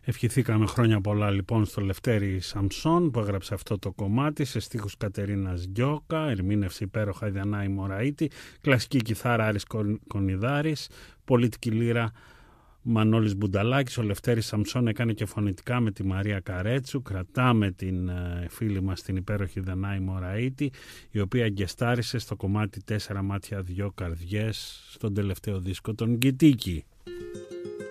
Ευχηθήκαμε χρόνια πολλά λοιπόν στο Λευτέρη Σαμψόν που έγραψε αυτό το κομμάτι σε στίχους Κατερίνας Γκιόκα, ερμήνευση υπέροχα Δανάη Μωραΐτη, κλασική κιθάρα Άρης Κονιδάρης, πολιτική λύρα Μανώλης Μπουνταλάκης. Ο Λευτέρης Σαμψόν έκανε και φωνητικά με τη Μαρία Καρέτσου. Κρατάμε την φίλη μας την υπέροχη Δανάη Μωραΐτη, η οποία γκεστάρισε στο κομμάτι 4 μάτια 2 καρδιές στον τελευταίο δίσκο των Γκιτίκη.